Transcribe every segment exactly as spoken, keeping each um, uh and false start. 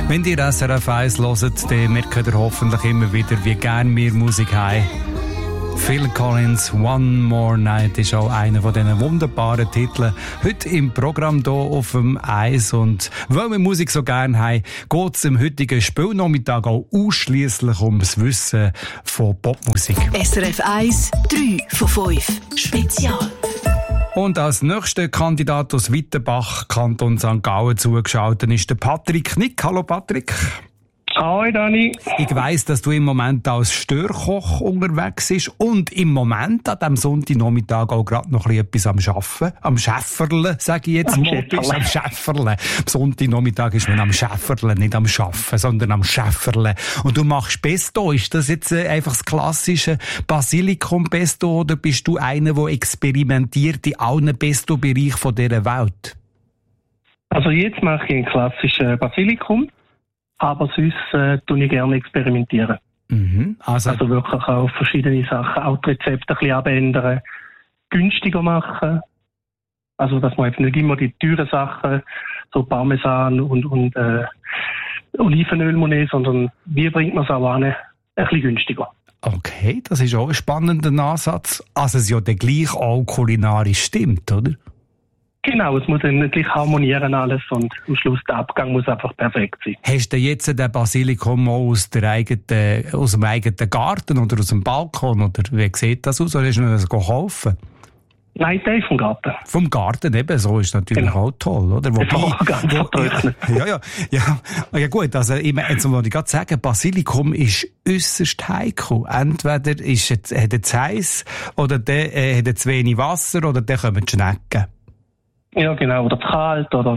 Wenn ihr S R F eins hört, dann merkt ihr hoffentlich immer wieder, wie gerne wir Musik haben. Phil Collins, One More Night ist auch einer von diesen wunderbaren Titeln heute im Programm hier auf dem Eis. Und weil wir Musik so gerne haben, geht es im heutigen Spielnachmittag auch ausschliesslich um das Wissen von Popmusik. S R F eins, drei von fünf. Spezial. Und als nächster Kandidat aus Wittenbach, Kanton Sankt Gallen, zugeschaltet ist der Patrick Nick. Hallo Patrick. Hi Dani. Ich weiss, dass du im Moment als Störkoch unterwegs bist und im Moment an diesem Sonntagnachmittag auch gerade noch etwas am Schaffen, am Schäfferle, sage ich jetzt am mal. Bist am Schäfferle. Am Sonntagnachmittag ist man am Schäfferle, nicht am Schaffen, sondern am Schäfferle. Und du machst Pesto. Ist das jetzt einfach das klassische Basilikum-Pesto oder bist du einer, der experimentiert in allen Pesto-Bereichen dieser Welt? Also jetzt mache ich einen klassischen Basilikum. Aber sonst äh, tue ich gerne experimentieren. Mhm. Also, also wirklich auch verschiedene Sachen, auch die Rezepte ein bisschen abändern, günstiger machen. Also dass man eben nicht immer die teuren Sachen, so Parmesan und, und äh, Olivenöl nehmen, sondern wie bringt man es auch an, ein bisschen günstiger. Okay, das ist auch ein spannender Ansatz. Also es ja dann gleich auch kulinarisch stimmt, oder? Genau, es muss dann gleich harmonieren alles und am Schluss der Abgang muss einfach perfekt sein. Hast du jetzt den Basilikum aus, der eigenen, aus dem eigenen Garten oder aus dem Balkon? Oder wie sieht das aus? Oder hast du das gekauft? Nein, der ist vom Garten. Vom Garten eben, so ist natürlich genau. Auch toll, oder? Wobei, ja, ganz wo, ja, ja, ja, ja, gut, also, ich, jetzt wollte ich gerade sagen, Basilikum ist äusserst heikel. Entweder ist es, hat er zu heiß, oder der, äh, hat er zu wenig Wasser, oder der kommen die Schnecken. Ja, genau, oder zu kalt, oder...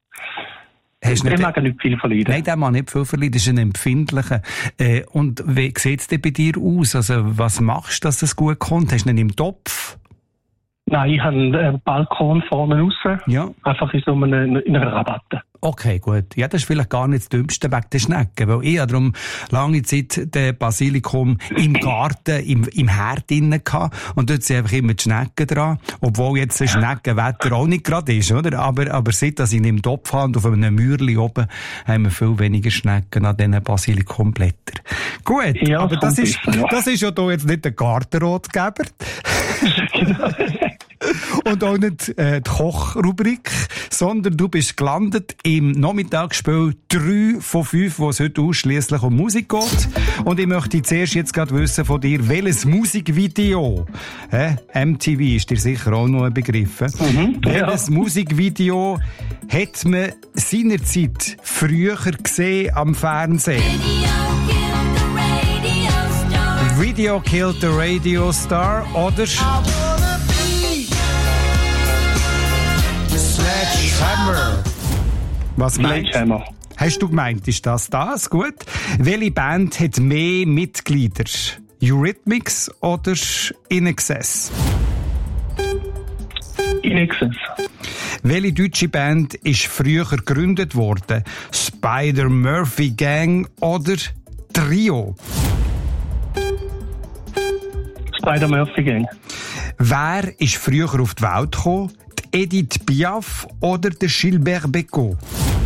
Hast der nicht, mag nicht viel verleiden. Nein, der mag nicht viel verleiden, das ist ein empfindlicher. Äh, und wie sieht es denn bei dir aus? Also, was machst du, dass es gut kommt? Hast du ihn im Topf? Nein, ich habe einen Balkon vorne raus. Ja. Einfach in so einer, in einer Rabatte. Okay, gut. Ja, das ist vielleicht gar nicht das Dümmste wegen der Schnecken, weil ich darum lange Zeit den Basilikum im Garten, im, im Herd drinnen hatte. Und dort sind einfach immer die Schnecken dran. Obwohl jetzt das Schneckenwetter auch nicht gerade ist, oder? Aber, aber seit, dass ich ihn im Topf habe und auf einem Mürli oben, haben wir viel weniger Schnecken an diesen Basilikumblättern. Gut, ja, aber das ist, ja. das ist ja hier jetzt nicht der Gartenrotgeber. Genau. Und auch nicht äh, die Kochrubrik, sondern du bist gelandet im Nachmittagsspiel drei von fünf, wo es heute ausschliesslich um Musik geht. Und ich möchte zuerst jetzt gerade wissen von dir, welches Musikvideo, äh, M T V ist dir sicher auch noch ein Begriff, mhm, welches ja. Musikvideo hat man seinerzeit früher gesehen am Fernsehen? Video Killed the Radio Star oder Sledgehammer. Was meinst du? Hast du gemeint, ist das das? Gut. Welche Band hat mehr Mitglieder? Eurythmics oder In Excess? In Excess. Welche deutsche Band ist früher gegründet worden? Spider-Murphy Gang oder Trio? Spider-Murphy Gang. Wer ist früher auf die Welt gekommen? Die Edith Piaf oder der Gilbert Bécaud?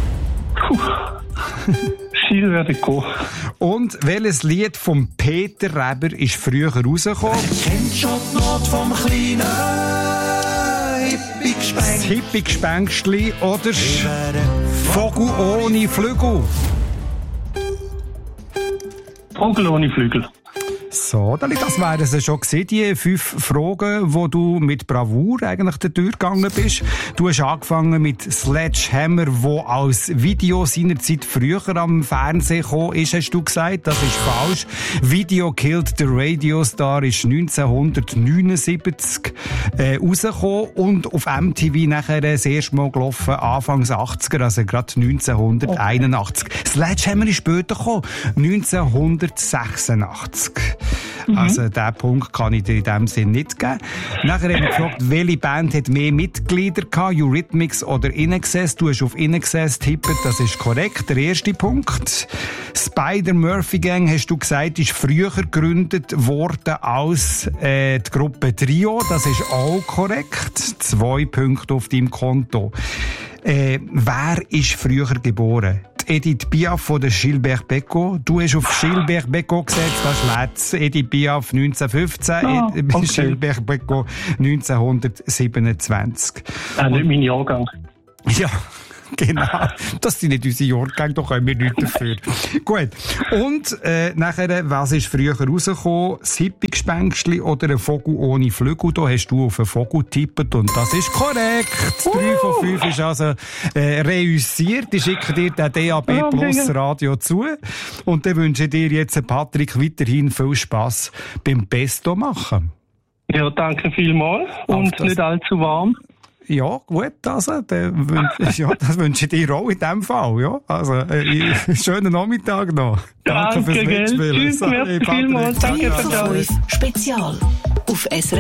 Gilbert Bécaud. Und welches Lied von Peter Reber ist früher rausgekommen? Kennt schon die Not vom kleinen Hippie-Gespenst. Das Hippie-Gespenstli oder Vogel ohne Flügel? Vogel ohne Flügel. So, das wären es schon gewesen, die fünf Fragen, wo du mit Bravour eigentlich durchgegangen bist. Du hast angefangen mit Sledgehammer, wo als Video seinerzeit früher am Fernsehen gekommen ist, hast du gesagt. Das ist falsch. Video Killed the Radio Star ist neunzehnhundertneunundsiebzig äh, rausgekommen und auf M T V nachher das erste Mal gelaufen, Anfangs achtziger, also gerade neunzehnhunderteinundachtzig. Okay. Sledgehammer ist später gekommen, neunzehnhundertsechsundachtzig. Mhm. Also, diesen Punkt kann ich dir in dem Sinn nicht geben. Nachher haben wir gefragt, welche Band hat mehr Mitglieder gehabt, Eurythmics oder In Excess? Du hast auf In Excess tippet, das ist korrekt, der erste Punkt. Spider-Murphy Gang, hast du gesagt, ist früher gegründet worden als äh, die Gruppe Trio, das ist auch korrekt. Zwei Punkte auf deinem Konto. Äh, wer ist früher geboren? Edith Piaf von der Gilbert Bécaud. Du hast auf Gilbert Bécaud gesetzt, das schlägt's. Edith Piaf neunzehnhundertfünfzehn, Ah, Ed- okay. Gilbert Bécaud neunzehnhundertsiebenundzwanzig. Äh, nicht mein Jahrgang. Ja, genau. Das sind nicht unsere Jahrgänge, da können wir nichts dafür. Gut. Und äh, nachher, was ist früher rausgekommen? Das Hippie-Gespenstli oder ein Vogel ohne Flügel? Da hast du auf einen Vogel getippt und das ist korrekt. drei von fünf ist also äh, reüssiert. Ich schicke dir den D A B Ja, Plus okay. Radio zu. Und dann wünsche ich dir jetzt, Patrick, weiterhin viel Spass beim Pesto machen. Ja, danke vielmals. Und das- nicht allzu warm. Ja, gut, also, dann wünsch, ja, das wünsche ich dir auch in dem Fall, ja. Also, äh, schönen Nachmittag noch. Danke, Danke, fürs gell. Mitspielen. Tschüss, Sorry, merci Patrick. vielmals. Ciao, Danke drei für von das. fünf Spezial auf S R